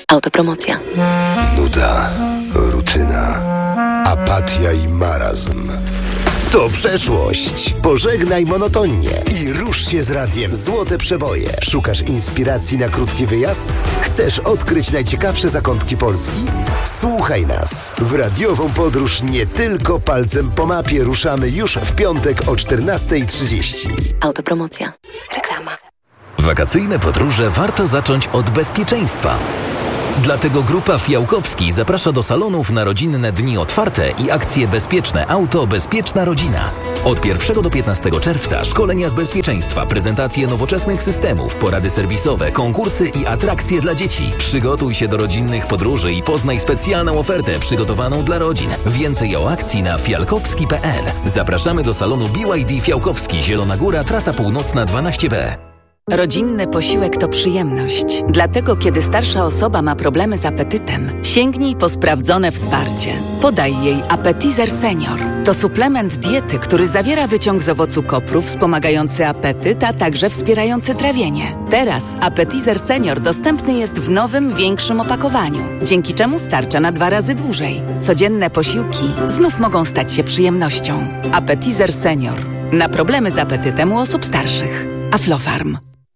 Autopromocja. Nuda, rutyna, apatia i marazm. To przeszłość. Pożegnaj monotonię i rusz się z radiem Złote Przeboje. Szukasz inspiracji na krótki wyjazd? Chcesz odkryć najciekawsze zakątki Polski? Słuchaj nas. W radiową podróż nie tylko palcem po mapie ruszamy już w piątek o 14:30. Autopromocja. Reklama. Wakacyjne podróże warto zacząć od bezpieczeństwa. Dlatego Grupa Fiałkowski zaprasza do salonów na rodzinne dni otwarte i akcje Bezpieczne Auto, Bezpieczna Rodzina. Od 1 do 15 czerwca szkolenia z bezpieczeństwa, prezentacje nowoczesnych systemów, porady serwisowe, konkursy i atrakcje dla dzieci. Przygotuj się do rodzinnych podróży i poznaj specjalną ofertę przygotowaną dla rodzin. Więcej o akcji na fialkowski.pl. Zapraszamy do salonu BYD Fiałkowski, Zielona Góra, trasa północna 12B. Rodzinny posiłek to przyjemność. Dlatego, kiedy starsza osoba ma problemy z apetytem, sięgnij po sprawdzone wsparcie. Podaj jej Appetizer Senior. To suplement diety, który zawiera wyciąg z owocu kopru wspomagający apetyt, a także wspierający trawienie. Teraz Appetizer Senior dostępny jest w nowym, większym opakowaniu, dzięki czemu starcza na 2 razy dłużej. Codzienne posiłki znów mogą stać się przyjemnością. Appetizer Senior. Na problemy z apetytem u osób starszych. Aflofarm.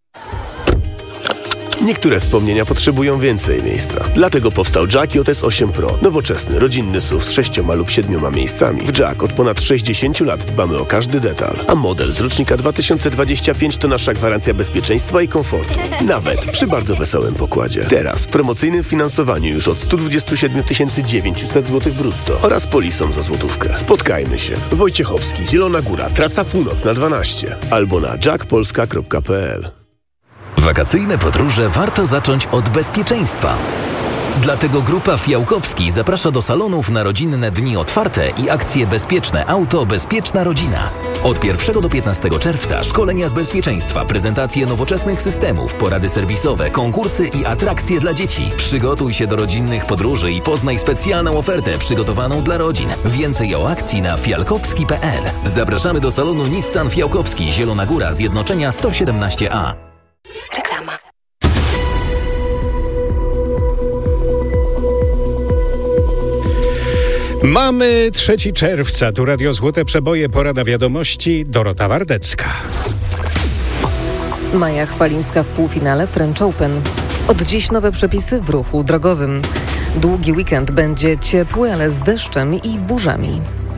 Niektóre wspomnienia potrzebują więcej miejsca. Dlatego powstał Jack JS 8 Pro. Nowoczesny, rodzinny SUV z 6 lub 7 miejscami. W Jack od ponad 60 lat dbamy o każdy detal. A model z rocznika 2025 to nasza gwarancja bezpieczeństwa i komfortu. Nawet przy bardzo wesołym pokładzie. Teraz w promocyjnym finansowaniu już od 127 900 zł brutto oraz polisą za złotówkę. Spotkajmy się. Wojciechowski, Zielona Góra, trasa północna 12 albo na jackpolska.pl. Wakacyjne podróże warto zacząć od bezpieczeństwa. Dlatego Grupa Fiałkowski zaprasza do salonów na rodzinne dni otwarte i akcje Bezpieczne Auto, Bezpieczna Rodzina. Od 1 do 15 czerwca szkolenia z bezpieczeństwa, prezentacje nowoczesnych systemów, porady serwisowe, konkursy i atrakcje dla dzieci. Przygotuj się do rodzinnych podróży i poznaj specjalną ofertę przygotowaną dla rodzin. Więcej o akcji na fialkowski.pl. Zapraszamy do salonu Nissan Fiałkowski, Zielona Góra, Zjednoczenia 117A. Reklama. Mamy 3 czerwca, tu Radio Złote Przeboje, pora na wiadomości, Dorota Wardecka. Maja Chwalińska w półfinale French Open. Od dziś nowe przepisy w ruchu drogowym. Długi weekend będzie ciepły, ale z deszczem i burzami.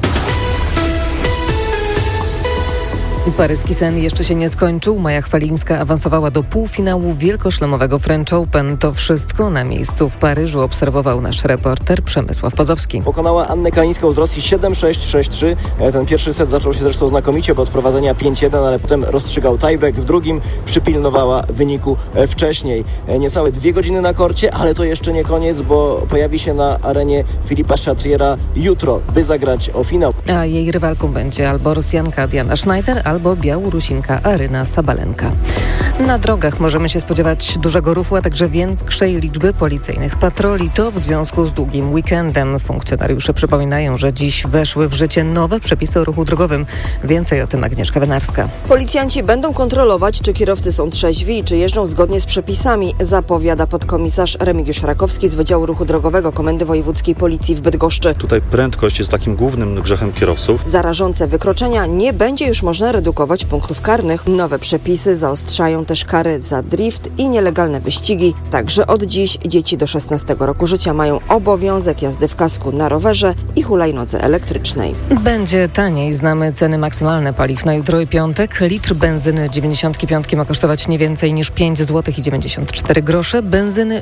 Paryski sen jeszcze się nie skończył. Maja Chwalińska awansowała do półfinału wielkoszlemowego French Open. To wszystko na miejscu w Paryżu obserwował nasz reporter Przemysław Pozowski. Pokonała Annę Kalińską z Rosji 7-6, 6-3. Ten pierwszy set zaczął się zresztą znakomicie, bo od prowadzenia 5-1, ale potem rozstrzygał tiebreak. W drugim przypilnowała wyniku wcześniej. Niecałe 2 godziny na korcie, ale to jeszcze nie koniec, bo pojawi się na arenie Filipa Chatriera jutro, by zagrać o finał. A jej rywalką będzie albo Rosjanka Diana Schneider, albo Białorusinka Aryna Sabalenka. Na drogach możemy się spodziewać dużego ruchu, a także większej liczby policyjnych patroli. To w związku z długim weekendem. Funkcjonariusze przypominają, że dziś weszły w życie nowe przepisy o ruchu drogowym. Więcej o tym Agnieszka Wenarska. Policjanci będą kontrolować, czy kierowcy są trzeźwi i czy jeżdżą zgodnie z przepisami, zapowiada podkomisarz Remigiusz Rakowski z Wydziału Ruchu Drogowego Komendy Wojewódzkiej Policji w Bydgoszczy. Tutaj prędkość jest takim głównym grzechem kierowców. Za rażące wykroczenia nie będzie już można redukować punktów karnych. Nowe przepisy zaostrzają też kary za drift i nielegalne wyścigi. Także od dziś dzieci do 16 roku życia mają obowiązek jazdy w kasku na rowerze i hulajnodze elektrycznej. Będzie taniej. Znamy ceny maksymalne paliw na jutro i piątek. Litr benzyny 95 ma kosztować nie więcej niż 5 zł i 94 grosze. Benzyny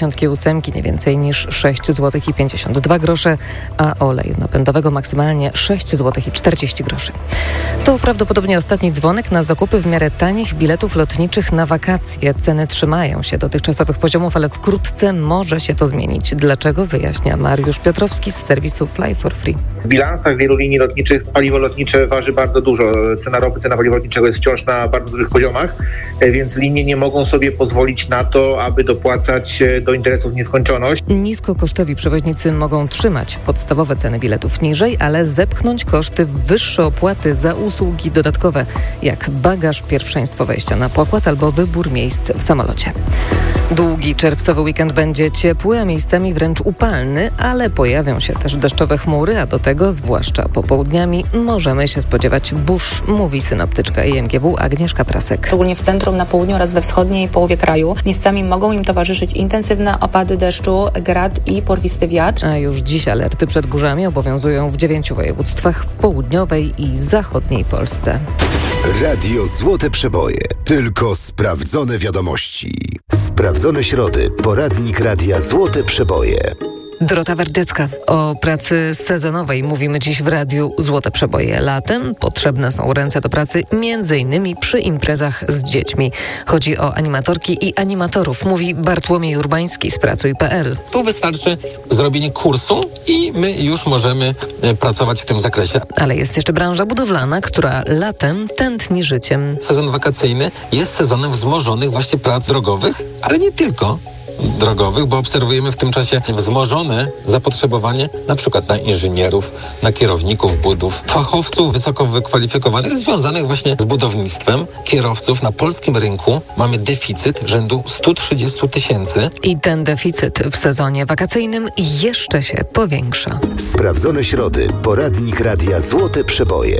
98 nie więcej niż 6 zł i 52 grosze, a oleju napędowego maksymalnie 6 zł i 40 groszy. To prawdopodobnie ostatni dzwonek na zakupy w miarę tanich biletów lotniczych na wakacje. Ceny trzymają się dotychczasowych poziomów, ale wkrótce może się to zmienić. Dlaczego? Wyjaśnia Mariusz Piotrowski z serwisu Fly for Free. W bilansach wielu linii lotniczych paliwo lotnicze waży bardzo dużo. Cena ropy, cena paliwa lotniczego jest wciąż na bardzo dużych poziomach, więc linie nie mogą sobie pozwolić na to, aby dopłacać do interesów w nieskończoność. Niskokosztowi przewoźnicy mogą trzymać podstawowe ceny biletów niżej, ale zepchnąć koszty w wyższe opłaty za usługi dodatkowe, jak bagaż, pierwszeństwo wejścia na pokład albo wybór miejsc w samolocie. Długi czerwcowy weekend będzie ciepły, a miejscami wręcz upalny, ale pojawią się też deszczowe chmury, a do tego, zwłaszcza popołudniami, możemy się spodziewać burz, mówi synoptyczka IMGW Agnieszka Prasek. Szczególnie w centrum, na południu oraz we wschodniej połowie kraju miejscami mogą im towarzyszyć intensywne opady deszczu, grad i porwisty wiatr. A już dziś alerty przed burzami obowiązują w 9 województwach w południowej i zachodniej Polsce. Radio Złote Przeboje. Tylko sprawdzone wiadomości. Sprawdzone środy. Poradnik Radia Złote Przeboje. Dorota Wardecka. O pracy sezonowej mówimy dziś w Radiu Złote Przeboje. Latem potrzebne są ręce do pracy m.in. przy imprezach z dziećmi. Chodzi o animatorki i animatorów, mówi Bartłomiej Urbański z Pracuj.pl. Tu wystarczy zrobienie kursu i my już możemy pracować w tym zakresie. Ale jest jeszcze branża budowlana, która latem tętni życiem. Sezon wakacyjny jest sezonem wzmożonych właśnie prac drogowych, ale nie tylko drogowych, bo obserwujemy w tym czasie wzmożone zapotrzebowanie na przykład na inżynierów, na kierowników budów, fachowców wysoko wykwalifikowanych związanych właśnie z budownictwem, kierowców. Na polskim rynku mamy deficyt rzędu 130 000. I ten deficyt w sezonie wakacyjnym jeszcze się powiększa. Sprawdzone środy. Poradnik Radia Złote Przeboje.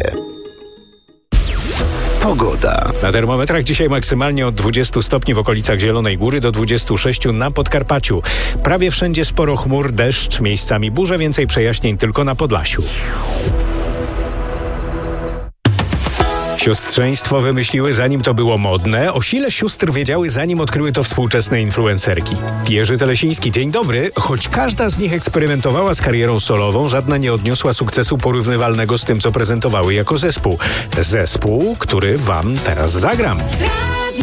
Pogoda. Na termometrach dzisiaj maksymalnie od 20 stopni w okolicach Zielonej Góry do 26 na Podkarpaciu. Prawie wszędzie sporo chmur, deszcz, miejscami burze, więcej przejaśnień tylko na Podlasiu. Siostrzeństwo wymyśliły, zanim to było modne. O sile sióstr wiedziały, zanim odkryły to współczesne influencerki. Jerzy Telesiński, dzień dobry. Choć każda z nich eksperymentowała z karierą solową, żadna nie odniosła sukcesu porównywalnego z tym, co prezentowały jako zespół. Zespół, który wam teraz zagram.